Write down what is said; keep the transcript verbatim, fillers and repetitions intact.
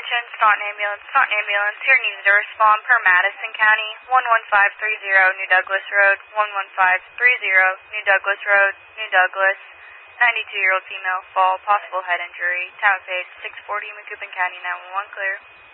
Attention, Staunton Ambulance. Staunton Ambulance here needs to respond per Madison County. one one five three zero New Douglas Road. one one five three zero New Douglas Road, New Douglas. ninety-two-year-old female fall, possible head injury. Town of Page, six forty Macoupin County, nine one one clear.